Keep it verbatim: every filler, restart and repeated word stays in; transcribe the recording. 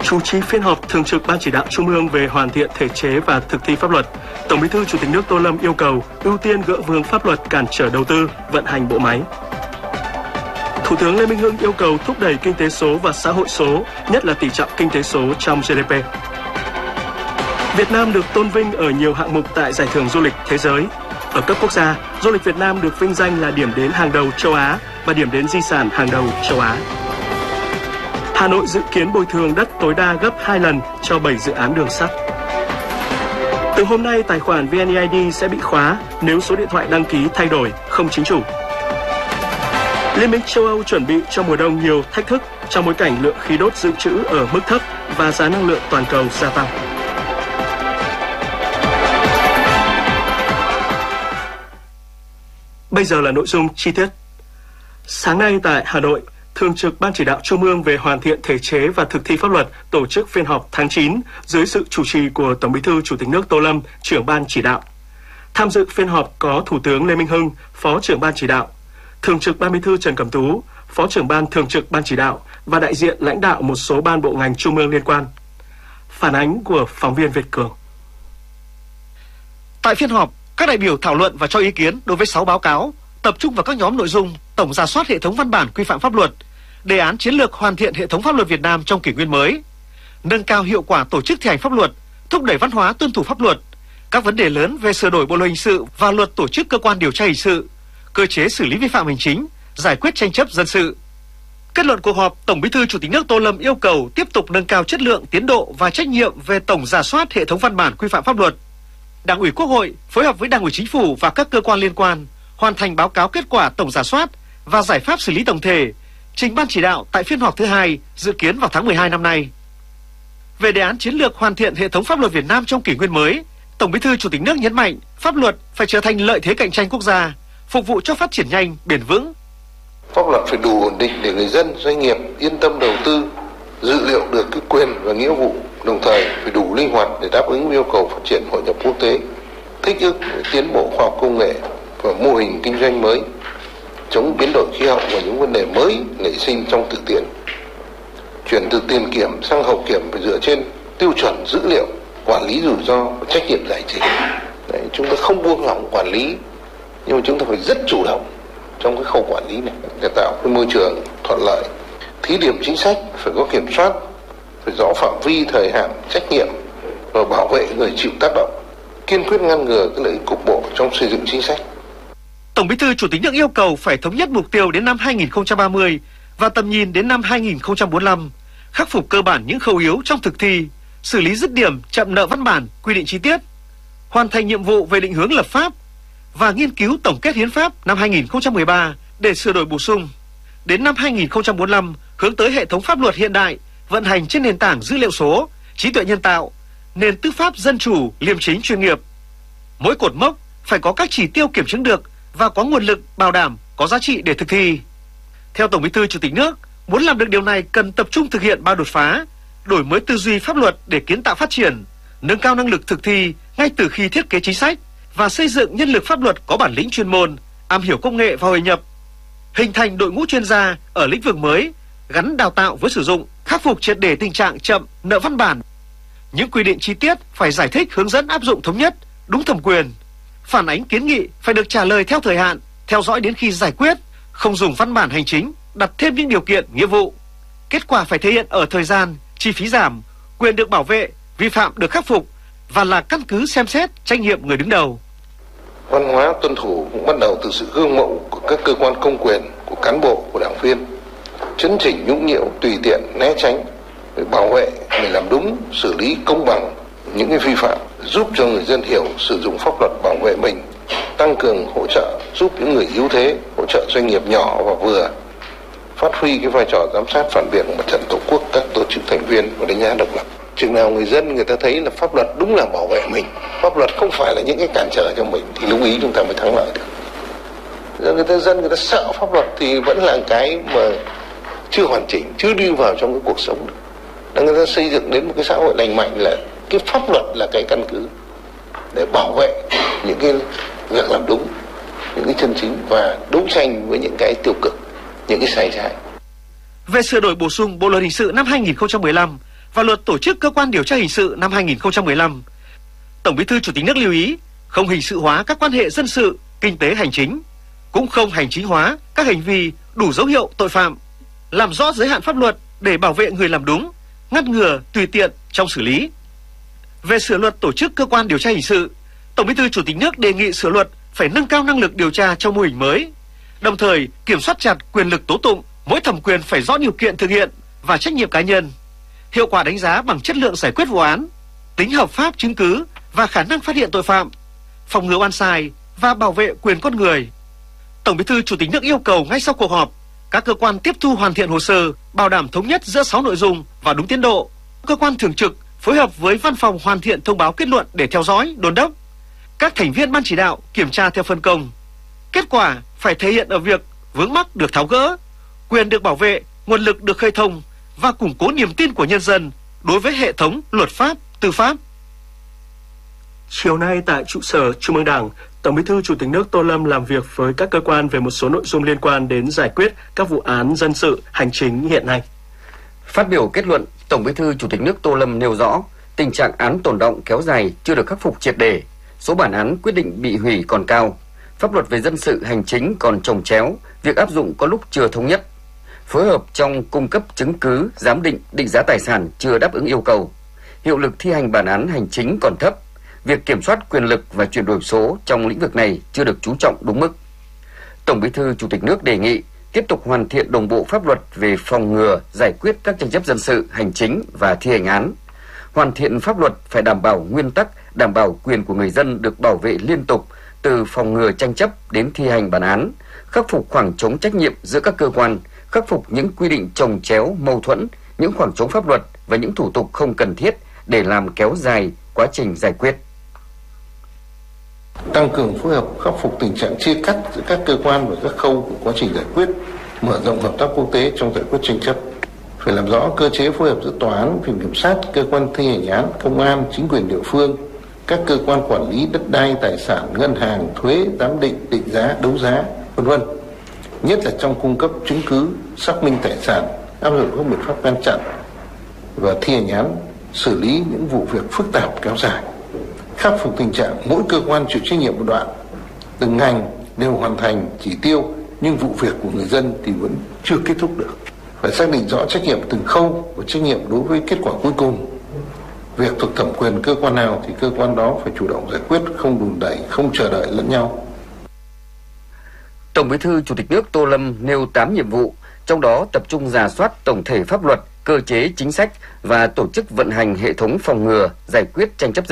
Chủ trì phiên họp thường trực Ban Chỉ đạo Trung ương về hoàn thiện thể chế và thực thi pháp luật, Tổng Bí thư Chủ tịch nước Tô Lâm yêu cầu ưu tiên gỡ vướng pháp luật cản trở đầu tư, vận hành bộ máy. Thủ tướng Lê Minh Hưng yêu cầu thúc đẩy kinh tế số và xã hội số, nhất là tỷ trọng kinh tế số trong giê đê pê. Việt Nam được tôn vinh ở nhiều hạng mục tại Giải thưởng du lịch thế giới. Ở cấp quốc gia, du lịch Việt Nam được vinh danh là điểm đến hàng đầu châu Á và điểm đến di sản hàng đầu châu Á. Hà Nội dự kiến bồi thường đất tối đa gấp hai lần cho bảy dự án đường sắt. Từ hôm nay, tài khoản vê en e i đê sẽ bị khóa nếu số điện thoại đăng ký thay đổi, không chính chủ. Liên minh châu Âu chuẩn bị cho mùa đông nhiều thách thức trong bối cảnh lượng khí đốt dự trữ ở mức thấp và giá năng lượng toàn cầu gia tăng. Bây giờ là nội dung chi tiết. Sáng nay tại Hà Nội, Thường trực Ban Chỉ đạo Trung ương về hoàn thiện thể chế và thực thi pháp luật tổ chức phiên họp tháng chín dưới sự chủ trì của Tổng Bí thư Chủ tịch nước Tô Lâm, trưởng Ban Chỉ đạo. Tham dự phiên họp có Thủ tướng Lê Minh Hưng, Phó trưởng Ban Chỉ đạo, Thường trực Ban Bí thư Trần Cẩm Tú, Phó trưởng Ban Thường trực Ban Chỉ đạo và đại diện lãnh đạo một số ban bộ ngành trung ương liên quan. Phản ánh của phóng viên Việt Cường. Tại phiên họp, các đại biểu thảo luận và cho ý kiến đối với sáu báo cáo, tập trung vào các nhóm nội dung tổng rà soát hệ thống văn bản quy phạm pháp luật, đề án chiến lược hoàn thiện hệ thống pháp luật Việt Nam trong kỷ nguyên mới, nâng cao hiệu quả tổ chức thi hành pháp luật, thúc đẩy văn hóa tuân thủ pháp luật, các vấn đề lớn về sửa đổi bộ luật hình sự và luật tổ chức cơ quan điều tra hình sự, cơ chế xử lý vi phạm hành chính, giải quyết tranh chấp dân sự. Kết luận cuộc họp, Tổng Bí thư Chủ tịch nước Tô Lâm yêu cầu tiếp tục nâng cao chất lượng, tiến độ và trách nhiệm về tổng rà soát hệ thống văn bản quy phạm pháp luật. Đảng ủy Quốc hội phối hợp với Đảng ủy Chính phủ và các cơ quan liên quan hoàn thành báo cáo kết quả tổng rà soát và giải pháp xử lý tổng thể, trình Ban Chỉ đạo tại phiên họp thứ hai dự kiến vào tháng mười hai năm nay. Về đề án chiến lược hoàn thiện hệ thống pháp luật Việt Nam trong kỷ nguyên mới, Tổng Bí thư Chủ tịch nước nhấn mạnh pháp luật phải trở thành lợi thế cạnh tranh quốc gia, phục vụ cho phát triển nhanh, bền vững. Pháp luật phải đủ ổn định để người dân, doanh nghiệp yên tâm đầu tư, dự liệu được cái quyền và nghĩa vụ, đồng thời phải đủ linh hoạt để đáp ứng yêu cầu phát triển hội nhập quốc tế, thích ứng với tiến bộ khoa học công nghệ và mô hình kinh doanh mới, chống biến đổi khí hậu và những vấn đề mới nảy sinh trong thực tiễn. Chuyển từ tiền kiểm sang hậu kiểm phải dựa trên tiêu chuẩn dữ liệu, quản lý rủi ro và trách nhiệm giải trình. Đấy, chúng ta không buông lỏng quản lý, nhưng mà chúng ta phải rất chủ động trong cái khâu quản lý này để tạo cái môi trường thuận lợi. Thí điểm chính sách phải có kiểm soát, phải rõ phạm vi, thời hạn, trách nhiệm và bảo vệ người chịu tác động, kiên quyết ngăn ngừa cái lợi ích cục bộ trong xây dựng chính sách. Tổng Bí thư Chủ tịch nước yêu cầu phải thống nhất mục tiêu đến năm hai nghìn không trăm ba mươi và tầm nhìn đến năm hai nghìn không trăm bốn mươi lăm, khắc phục cơ bản những khâu yếu trong thực thi, xử lý dứt điểm chậm nợ văn bản, quy định chi tiết, hoàn thành nhiệm vụ về định hướng lập pháp và nghiên cứu tổng kết hiến pháp năm hai nghìn không trăm mười ba để sửa đổi bổ sung. Đến năm hai nghìn không trăm bốn mươi lăm hướng tới hệ thống pháp luật hiện đại, vận hành trên nền tảng dữ liệu số, trí tuệ nhân tạo, nền tư pháp dân chủ, liêm chính chuyên nghiệp. Mỗi cột mốc phải có các chỉ tiêu kiểm chứng được và có nguồn lực bảo đảm có giá trị để thực thi. Theo Tổng Bí thư Chủ tịch nước, muốn làm được điều này cần tập trung thực hiện ba đột phá, đổi mới tư duy pháp luật để kiến tạo phát triển, nâng cao năng lực thực thi ngay từ khi thiết kế chính sách và xây dựng nhân lực pháp luật có bản lĩnh chuyên môn, am hiểu công nghệ và hội nhập, hình thành đội ngũ chuyên gia ở lĩnh vực mới, gắn đào tạo với sử dụng, khắc phục triệt để tình trạng chậm nợ văn bản. Những quy định chi tiết phải giải thích, hướng dẫn áp dụng thống nhất, đúng thẩm quyền. Phản ánh kiến nghị phải được trả lời theo thời hạn, theo dõi đến khi giải quyết, không dùng văn bản hành chính đặt thêm những điều kiện, nghĩa vụ. Kết quả phải thể hiện ở thời gian, chi phí giảm, quyền được bảo vệ, vi phạm được khắc phục và là căn cứ xem xét trách nhiệm người đứng đầu. Văn hóa tuân thủ cũng bắt đầu từ sự gương mẫu của các cơ quan công quyền, của cán bộ, của đảng viên. Chấn chỉnh nhũng nhiễu, tùy tiện, né tránh, để bảo vệ người làm đúng, xử lý công bằng những cái vi phạm, giúp cho người dân hiểu sử dụng pháp luật bảo vệ mình, tăng cường hỗ trợ giúp những người yếu thế, hỗ trợ doanh nghiệp nhỏ và vừa, phát huy cái vai trò giám sát phản biện của Mặt trận Tổ quốc, các tổ chức thành viên và đánh giá độc lập. Chừng nào người dân người ta thấy là pháp luật đúng là bảo vệ mình, pháp luật không phải là những cái cản trở cho mình, thì lúc ý chúng ta mới thắng lợi được. Giờ người ta dân người ta sợ pháp luật thì vẫn là cái mà chưa hoàn chỉnh, chưa đi vào trong cái cuộc sống được. Để người ta xây dựng đến một cái xã hội lành mạnh là cái pháp luật là cái căn cứ để bảo vệ những cái việc làm đúng, những cái chân chính và đấu tranh với những cái tiêu cực, những cái sai trái. Về sửa đổi bổ sung Bộ luật hình sự năm hai nghìn không trăm mười lăm, và Luật Tổ chức Cơ quan Điều tra Hình sự năm hai nghìn không trăm mười lăm. Tổng Bí thư Chủ tịch nước lưu ý không hình sự hóa các quan hệ dân sự, kinh tế hành chính, cũng không hành chính hóa các hành vi đủ dấu hiệu tội phạm, làm rõ giới hạn pháp luật để bảo vệ người làm đúng, ngăn ngừa tùy tiện trong xử lý. Về sửa Luật Tổ chức Cơ quan Điều tra Hình sự, Tổng Bí thư Chủ tịch nước đề nghị sửa luật phải nâng cao năng lực điều tra trong mô hình mới, đồng thời kiểm soát chặt quyền lực tố tụng, mỗi thẩm quyền phải rõ điều kiện thực hiện và trách nhiệm cá nhân, hiệu quả đánh giá bằng chất lượng giải quyết vụ án, tính hợp pháp chứng cứ và khả năng phát hiện tội phạm, phòng ngừa oan sai và bảo vệ quyền con người. Tổng Bí thư Chủ tịch nước yêu cầu ngay sau cuộc họp, các cơ quan tiếp thu hoàn thiện hồ sơ, bảo đảm thống nhất giữa sáu nội dung và đúng tiến độ. Cơ quan thường trực phối hợp với văn phòng hoàn thiện thông báo kết luận để theo dõi, đôn đốc. Các thành viên ban chỉ đạo kiểm tra theo phân công. Kết quả phải thể hiện ở việc vướng mắc được tháo gỡ, quyền được bảo vệ, nguồn lực được khơi thông và củng cố niềm tin của nhân dân đối với hệ thống luật pháp, tư pháp. Chiều nay tại trụ sở Trung ương Đảng, Tổng Bí thư Chủ tịch nước Tô Lâm làm việc với các cơ quan về một số nội dung liên quan đến giải quyết các vụ án dân sự, hành chính hiện nay. Phát biểu kết luận, Tổng Bí thư Chủ tịch nước Tô Lâm nêu rõ tình trạng án tồn đọng kéo dài chưa được khắc phục triệt để, số bản án quyết định bị hủy còn cao, pháp luật về dân sự hành chính còn chồng chéo, việc áp dụng có lúc chưa thống nhất, phối hợp trong cung cấp chứng cứ, giám định, định giá tài sản chưa đáp ứng yêu cầu, hiệu lực thi hành bản án hành chính còn thấp, việc kiểm soát quyền lực và chuyển đổi số trong lĩnh vực này chưa được chú trọng đúng mức. Tổng Bí thư Chủ tịch nước đề nghị tiếp tục hoàn thiện đồng bộ pháp luật về phòng ngừa, giải quyết các tranh chấp dân sự, hành chính và thi hành án. Hoàn thiện pháp luật phải đảm bảo nguyên tắc, đảm bảo quyền của người dân được bảo vệ liên tục từ phòng ngừa tranh chấp đến thi hành bản án, khắc phục khoảng trống trách nhiệm giữa các cơ quan, khắc phục những quy định chồng chéo, mâu thuẫn, những khoảng trống pháp luật và những thủ tục không cần thiết để làm kéo dài quá trình giải quyết. Tăng cường phối hợp khắc phục tình trạng chia cắt giữa các cơ quan và các khâu của quá trình giải quyết, mở rộng hợp tác quốc tế trong giải quyết tranh chấp. Phải làm rõ cơ chế phối hợp giữa tòa án, viện kiểm sát, cơ quan thi hành án, công an, chính quyền địa phương, các cơ quan quản lý đất đai, tài sản, ngân hàng, thuế, giám định, định giá, đấu giá, vân vân. Nhất là trong cung cấp chứng cứ, xác minh tài sản, áp dụng các biện pháp ngăn chặn và thi hành án, xử lý những vụ việc phức tạp kéo dài. Khắc phục tình trạng mỗi cơ quan chịu trách nhiệm một đoạn, từng ngành đều hoàn thành chỉ tiêu nhưng vụ việc của người dân thì vẫn chưa kết thúc được. Phải xác định rõ trách nhiệm từng khâu và trách nhiệm đối với kết quả cuối cùng. Việc thuộc thẩm quyền cơ quan nào thì cơ quan đó phải chủ động giải quyết, không đùn đẩy, không chờ đợi lẫn nhau. Tổng Bí thư Chủ tịch nước Tô Lâm nêu tám nhiệm vụ, trong đó tập trung rà soát tổng thể pháp luật, cơ chế chính sách và tổ chức vận hành hệ thống phòng ngừa, giải quyết tranh chấp dân